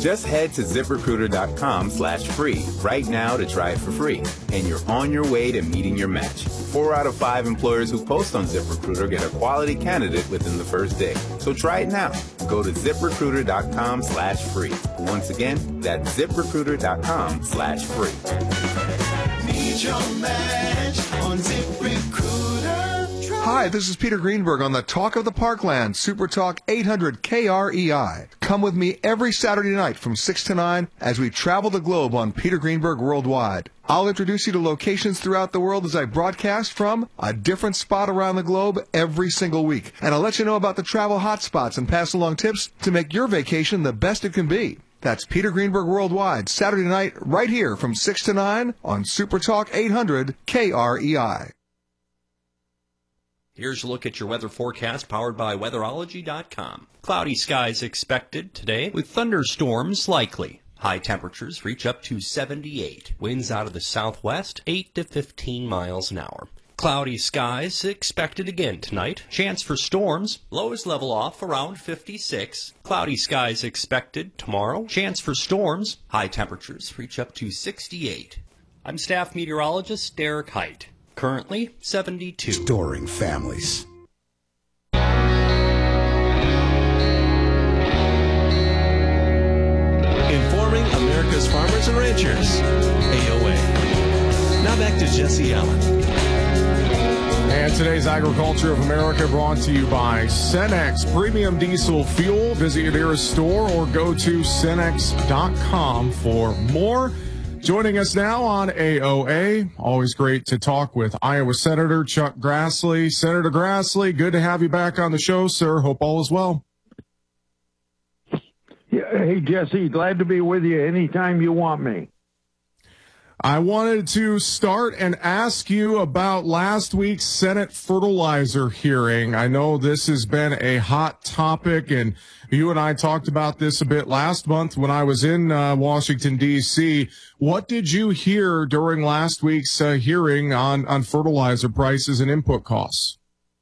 Just head to ZipRecruiter.com/free right now to try it for free, and you're on your way to meeting your match. 4 out of 5 employers who post on ZipRecruiter get a quality candidate within the first day. So try it now. Go to ZipRecruiter.com/free. Once again, that's ZipRecruiter.com/free. Meet your match on ZipRecruiter. Hi, this is Peter Greenberg on the Talk of the Parkland, Super Talk 800 KREI. Come with me every Saturday night from 6 to 9 as we travel the globe on Peter Greenberg Worldwide. I'll introduce you to locations throughout the world as I broadcast from a different spot around the globe every single week. And I'll let you know about the travel hotspots and pass along tips to make your vacation the best it can be. That's Peter Greenberg Worldwide, Saturday night, right here from 6 to 9 on Super Talk 800 KREI. Here's a look at your weather forecast powered by weatherology.com. Cloudy skies expected today with thunderstorms likely. High temperatures reach up to 78. Winds out of the southwest, 8 to 15 miles an hour. Cloudy skies expected again tonight. Chance for storms. Lows level off around 56. Cloudy skies expected tomorrow. Chance for storms. High temperatures reach up to 68. I'm staff meteorologist Derek Height. Currently 72. Storing families. Informing America's farmers and ranchers. AOA. Now back to Jesse Allen. And today's Agriculture of America brought to you by Cenex Premium Diesel Fuel. Visit your nearest store or go to Cenex.com for more. Joining us now on AOA, always great to talk with Iowa Senator Chuck Grassley. Senator Grassley, good to have you back on the show, sir. Hope all is well. Yeah, hey, Jesse, glad to be with you anytime you want me. I wanted to start and ask you about last week's Senate fertilizer hearing. I know this has been a hot topic, and you and I talked about this a bit last month when I was in Washington, D.C. What did you hear during last week's hearing on fertilizer prices and input costs?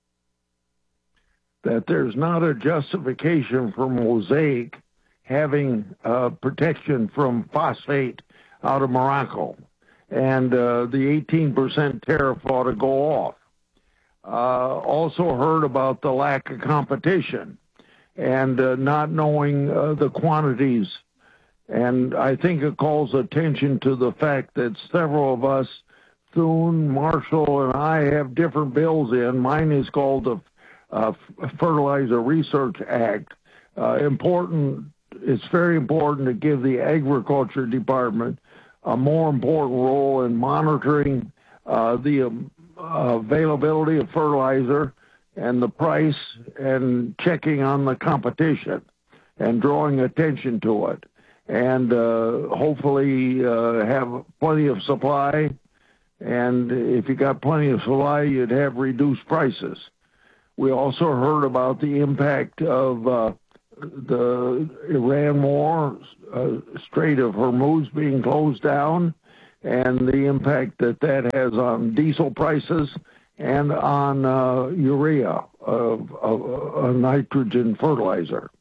That there's not a justification for Mosaic having protection from phosphate out of Morocco. And the 18% tariff ought to go off. Also heard about the lack of competition and not knowing the quantities. And I think it calls attention to the fact that several of us, Thune, Marshall, and I have different bills in. Mine is called the Fertilizer Research Act. It's very important to give the Agriculture Department a more important role in monitoring the availability of fertilizer and the price and checking on the competition and drawing attention to it. And hopefully have plenty of supply. And if you got plenty of supply, you'd have reduced prices. We also heard about the impact of the Iran war, Strait of Hormuz being closed down, and the impact that has on diesel prices and on urea, of nitrogen fertilizer.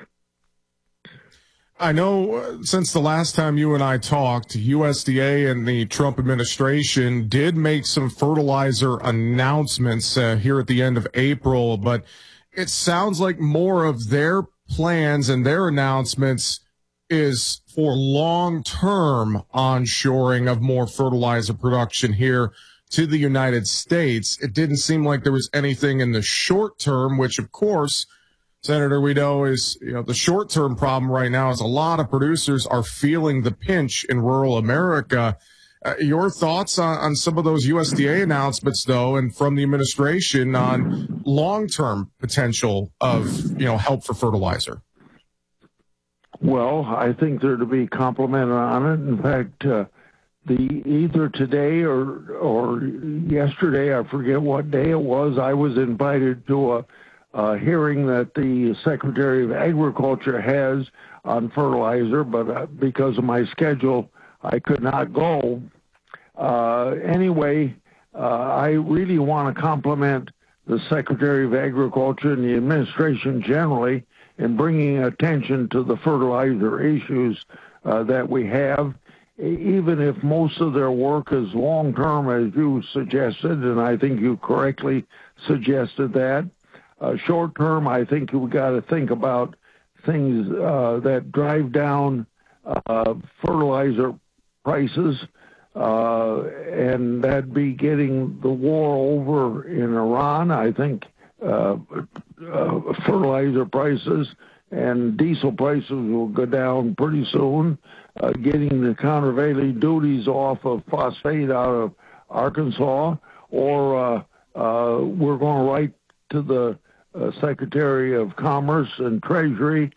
I know since the last time you and I talked, USDA and the Trump administration did make some fertilizer announcements here at the end of April, but it sounds like more of their plans and their announcements is for long-term onshoring of more fertilizer production here to the United States. It didn't seem like there was anything in the short term, which of course, Senator, we know is, the short-term problem right now is a lot of producers are feeling the pinch in rural America. Your thoughts on some of those USDA announcements, though, and from the administration on long-term potential of, help for fertilizer? Well, I think they're to be complimented on it. In fact, either today or yesterday, I forget what day it was, I was invited to a hearing that the Secretary of Agriculture has on fertilizer, but because of my schedule, I could not go. Anyway, I really want to compliment the Secretary of Agriculture and the administration generally in bringing attention to the fertilizer issues that we have, even if most of their work is long-term, as you suggested, and I think you correctly suggested that. Short-term, I think we've got to think about things that drive down fertilizer prices, and that'd be getting the war over in Iran. I think fertilizer prices and diesel prices will go down pretty soon. Getting the countervailing duties off of phosphate out of Arkansas, or we're going to write to the Secretary of Commerce and Treasury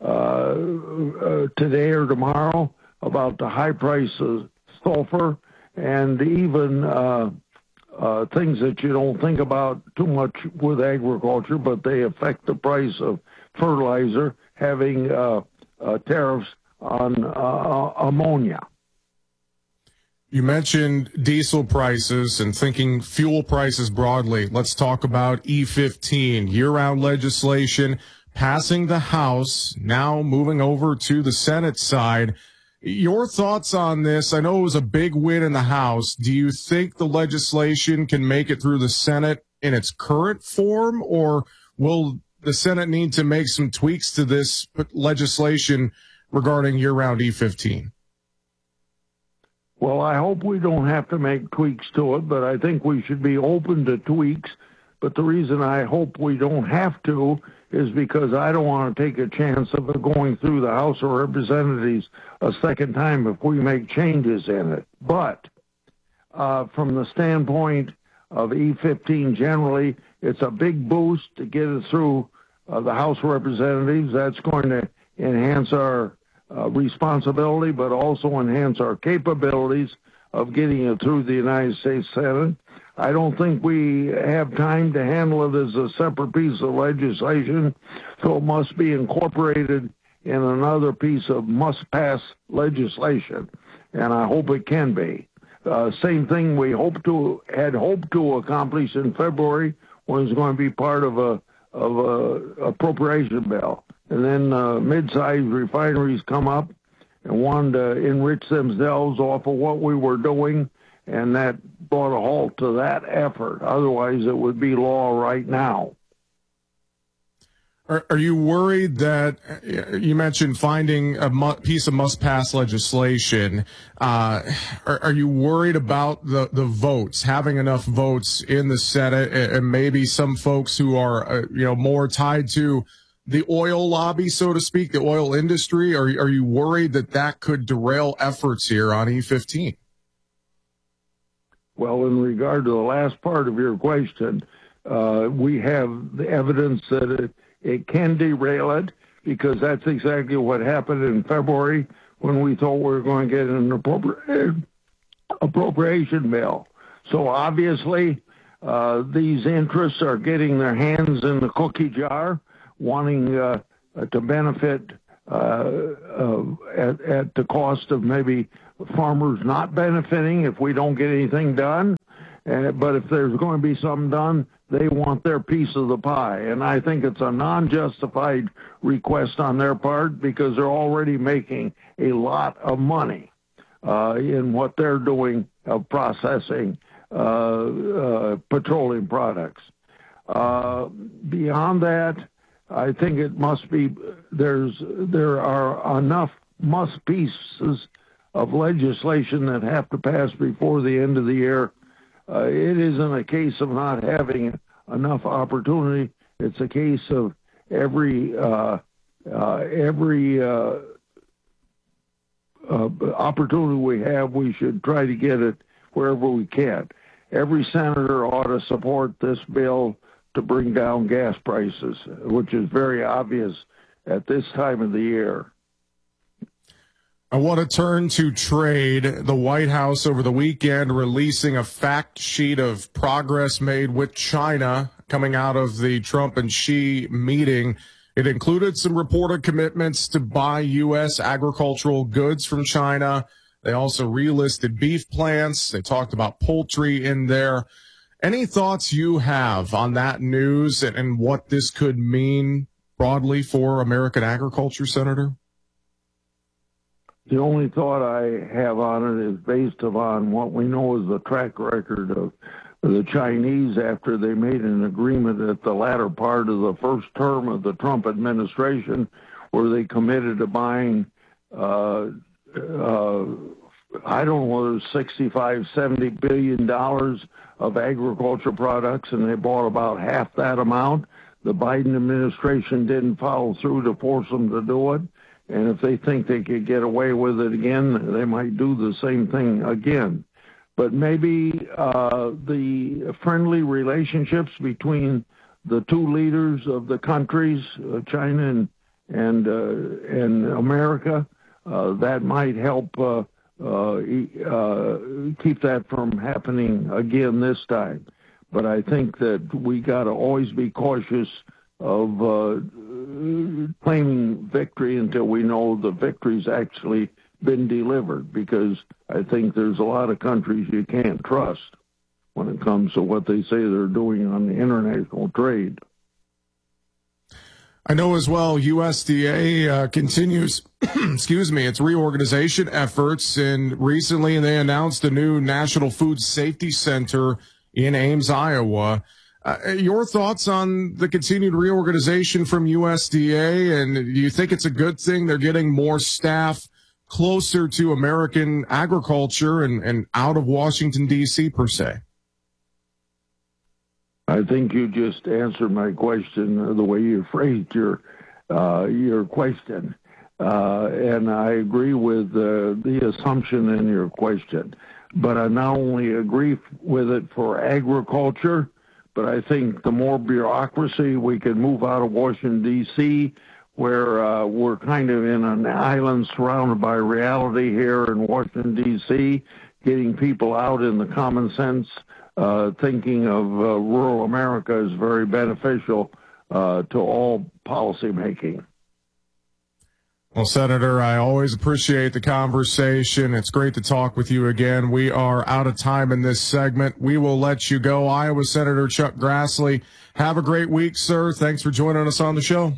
today or tomorrow about the high price of sulfur, and even things that you don't think about too much with agriculture, but they affect the price of fertilizer, having tariffs on ammonia. You mentioned diesel prices and thinking fuel prices broadly. Let's talk about E15, year-round legislation passing the House, now moving over to the Senate side. Your thoughts on this? I know it was a big win in the House. Do you think the legislation can make it through the Senate in its current form, or will the Senate need to make some tweaks to this legislation regarding year-round E15? Well, I hope we don't have to make tweaks to it, but I think we should be open to tweaks. But the reason I hope we don't have to is because I don't want to take a chance of it going through the House of Representatives a second time if we make changes in it. But from the standpoint of E15 generally, it's a big boost to get it through the House of Representatives. That's going to enhance our responsibility, but also enhance our capabilities of getting it through the United States Senate. I don't think we have time to handle it as a separate piece of legislation, so it must be incorporated in another piece of must-pass legislation, and I hope it can be. Same thing we had hoped to accomplish in February when it was going to be part of a appropriation bill. And then mid-sized refineries come up and wanted to enrich themselves off of what we were doing, and that brought a halt to that effort. Otherwise, it would be law right now. Are you worried that you mentioned finding a piece of must-pass legislation? Are you worried about the votes, having enough votes in the Senate, and maybe some folks who are more tied to the oil lobby, so to speak, the oil industry? Are you worried that could derail efforts here on E15? Well, in regard to the last part of your question, we have the evidence that it can derail it, because that's exactly what happened in February when we thought we were going to get an appropriation bill. So obviously, these interests are getting their hands in the cookie jar, wanting to benefit at the cost of maybe farmers not benefiting if we don't get anything done. But if there's going to be something done, they want their piece of the pie. And I think it's a non-justified request on their part, because they're already making a lot of money in what they're doing of processing petroleum products. Beyond that, I think it must be there are enough must pieces of legislation that have to pass before the end of the year. It isn't a case of not having enough opportunity. It's a case of every opportunity we have, we should try to get it wherever we can. Every senator ought to support this bill to bring down gas prices, which is very obvious at this time of the year. I want to turn to trade. The White House over the weekend releasing a fact sheet of progress made with China coming out of the Trump and Xi meeting. It included some reported commitments to buy U.S. agricultural goods from China. They also relisted beef plants. They talked about poultry in there. Any thoughts you have on that news and what this could mean broadly for American agriculture, Senator? The only thought I have on it is based upon what we know is the track record of the Chinese after they made an agreement at the latter part of the first term of the Trump administration, where they committed to buying, I don't know, whether it was $65-70 billion of agriculture products, and they bought about half that amount. The Biden administration didn't follow through to force them to do it. And if they think they could get away with it again, they might do the same thing again. But maybe the friendly relationships between the two leaders of the countries, China and America, that might help keep that from happening again this time. But I think that we got to always be cautious of claiming victory until we know the victory's actually been delivered, because I think there's a lot of countries you can't trust when it comes to what they say they're doing on the international trade. I know as well USDA continues, its reorganization efforts, and recently they announced a new National Food Safety Center in Ames, Iowa. Your thoughts on the continued reorganization from USDA, and do you think it's a good thing they're getting more staff closer to American agriculture and out of Washington, D.C. per se? I think you just answered my question the way you phrased your question. And I agree with the assumption in your question. But I not only agree with it for agriculture, but I think the more bureaucracy we can move out of Washington, D.C., where we're kind of in an island surrounded by reality here in Washington, D.C., getting people out in the common sense, thinking of rural America is very beneficial to all policymaking. Well, Senator, I always appreciate the conversation. It's great to talk with you again. We are out of time in this segment. We will let you go. Iowa Senator Chuck Grassley, have a great week, sir. Thanks for joining us on the show.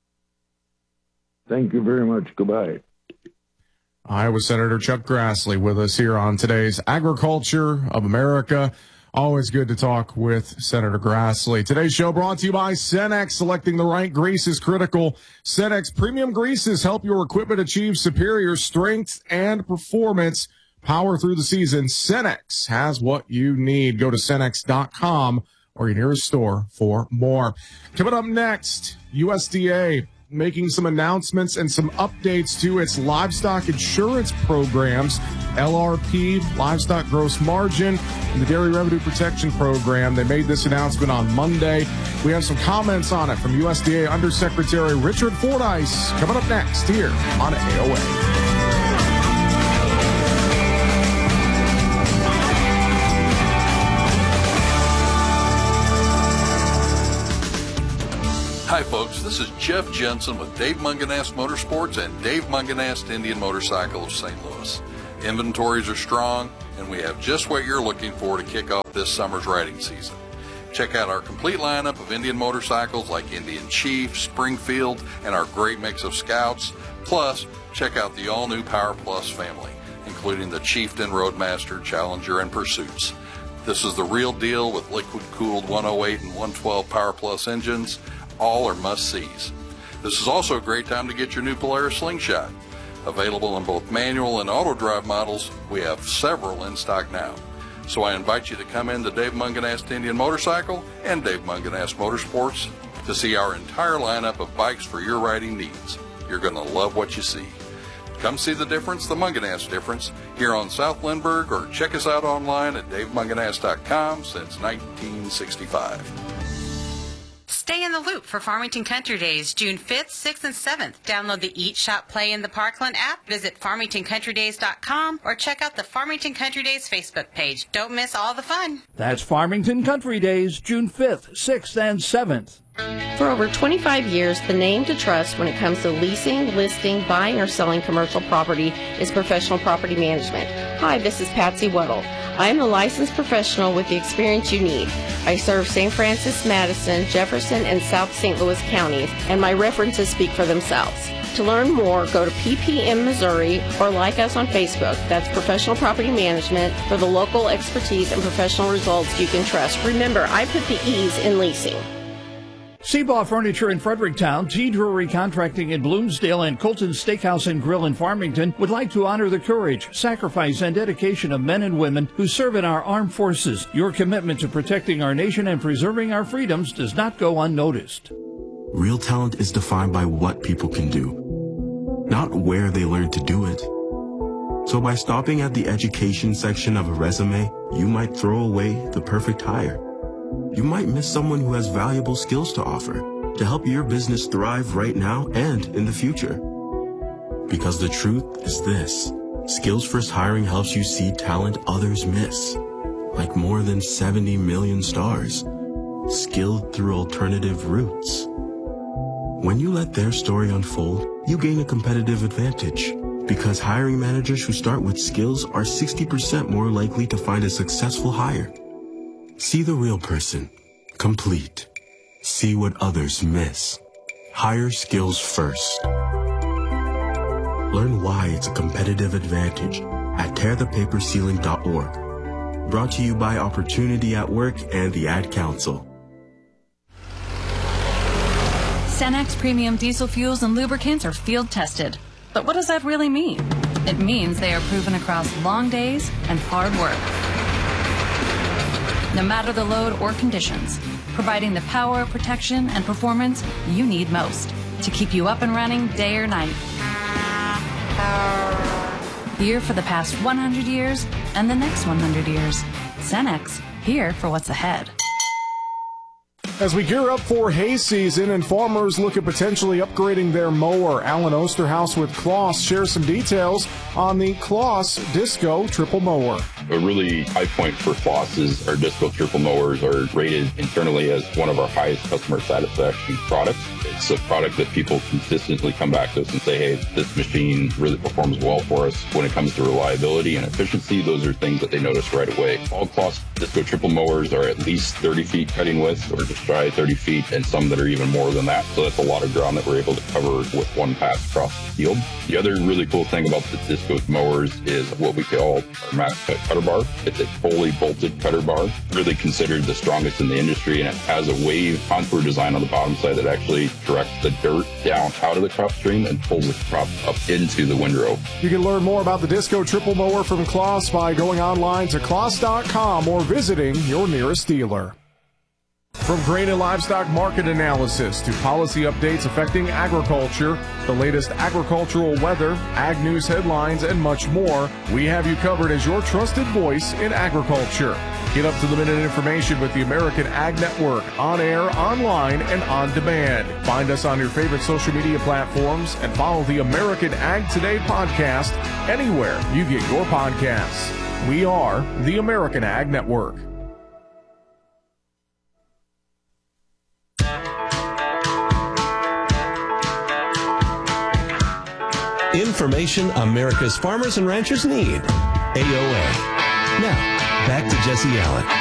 Thank you very much. Goodbye. Iowa Senator Chuck Grassley with us here on today's Agriculture of America. Always good to talk with Senator Grassley. Today's show brought to you by Cenex. Selecting the right grease is critical. Cenex premium greases help your equipment achieve superior strength and performance. Power through the season. Cenex has what you need. Go to Cenex.com or your nearest store for more. Coming up next, USDA making some announcements and some updates to its livestock insurance programs, LRP, Livestock Gross Margin, and the Dairy Revenue Protection Program. They made this announcement on Monday. We have some comments on it from USDA Undersecretary Richard Fordyce coming up next here on AOA. Hi folks, this is Jeff Jensen with Dave Munganast Motorsports and Dave Munganast Indian Motorcycle of St. Louis. Inventories are strong, and we have just what you're looking for to kick off this summer's riding season. Check out our complete lineup of Indian motorcycles like Indian Chief, Springfield, and our great mix of Scouts. Plus, check out the all-new Power Plus family, including the Chieftain, Roadmaster, Challenger, and Pursuits. This is the real deal with liquid-cooled 108 and 112 Power Plus engines. All are must-sees. This is also a great time to get your new Polaris Slingshot. Available in both manual and auto drive models, we have several in stock now. So I invite you to come in to Dave Munganast Indian Motorcycle and Dave Munganast Motorsports to see our entire lineup of bikes for your riding needs. You're going to love what you see. Come see the difference, the Munganast difference, here on South Lindbergh, or check us out online at DaveMunganast.com since 1965. Stay in the loop for Farmington Country Days, June 5th, 6th, and 7th. Download the Eat, Shop, Play in the Parkland app, visit FarmingtonCountryDays.com, or check out the Farmington Country Days Facebook page. Don't miss all the fun. That's Farmington Country Days, June 5th, 6th, and 7th. For over 25 years, the name to trust when it comes to leasing, listing, buying, or selling commercial property is Professional Property Management. Hi, this is Patsy Weddle. I am the licensed professional with the experience you need. I serve St. Francis, Madison, Jefferson, and South St. Louis counties, and my references speak for themselves. To learn more, go to PPM Missouri or like us on Facebook. That's Professional Property Management for the local expertise and professional results you can trust. Remember, I put the E's in leasing. Seabaugh Furniture in Fredericktown, T. Drury Contracting in Bloomsdale, and Colton's Steakhouse and Grill in Farmington would like to honor the courage, sacrifice, and dedication of men and women who serve in our armed forces. Your commitment to protecting our nation and preserving our freedoms does not go unnoticed. Real talent is defined by what people can do, not where they learn to do it. So by stopping at the education section of a resume, you might throw away the perfect hire. You might miss someone who has valuable skills to offer to help your business thrive right now and in the future. Because the truth is this: Skills First Hiring helps you see talent others miss, like more than 70 million stars, skilled through alternative routes. When you let their story unfold, you gain a competitive advantage, because hiring managers who start with skills are 60% more likely to find a successful hire. See the real person, complete. See what others miss. Hire skills first. Learn why it's a competitive advantage at tearthepaperceiling.org. Brought to you by Opportunity at Work and the Ad Council. Cenex Premium Diesel Fuels and Lubricants are field tested. But what does that really mean? It means they are proven across long days and hard work. No matter the load or conditions, providing the power, protection, and performance you need most to keep you up and running day or night. Here for the past 100 years and the next 100 years. Cenex, here for what's ahead. As we gear up for hay season and farmers look at potentially upgrading their mower, Alan Osterhaus with Kloss shares some details on the Kloss Disco Triple Mower. A really high point for Kloss is our Disco Triple Mowers are rated internally as one of our highest customer satisfaction products. It's a product that people consistently come back to us and say, hey, this machine really performs well for us. When it comes to reliability and efficiency, those are things that they notice right away. All Kloss Disco Triple Mowers are at least 30 feet cutting width or just shy of 30 feet, and some that are even more than that. So that's a lot of ground that we're able to cover with one pass across the field. The other really cool thing about the Disco mowers is what we call our max cut cutter bar. It's a fully bolted cutter bar, really considered the strongest in the industry, and it has a wave contour design on the bottom side that actually directs the dirt down out of the crop stream and pulls the crop up into the windrow. You can learn more about the Disco Triple Mower from Kloss by going online to kloss.com or visiting your nearest dealer. From grain and livestock market analysis to policy updates affecting agriculture, the latest agricultural weather, ag news headlines, and much more, we have you covered as your trusted voice in agriculture. Get up-to-the-minute information with the American Ag Network, on air, online, and on demand. Find us on your favorite social media platforms and follow the American Ag Today podcast anywhere you get your podcasts. We are the American Ag Network. Information America's farmers and ranchers need. AOA. Now, back to Jesse Allen.